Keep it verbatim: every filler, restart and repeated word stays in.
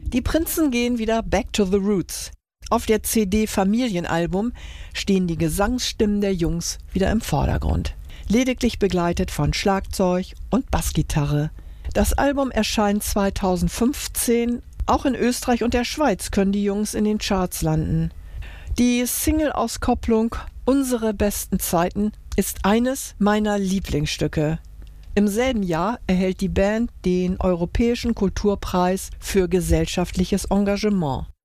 Die Prinzen gehen wieder back to the roots. Auf der C D Familienalbum stehen die Gesangsstimmen der Jungs wieder im Vordergrund. Lediglich begleitet von Schlagzeug und Bassgitarre. Das Album erscheint zweitausendfünfzehn. Auch in Österreich und der Schweiz können die Jungs in den Charts landen. Die Single-Auskopplung Unsere besten Zeiten ist eines meiner Lieblingsstücke. Im selben Jahr erhält die Band den Europäischen Kulturpreis für gesellschaftliches Engagement.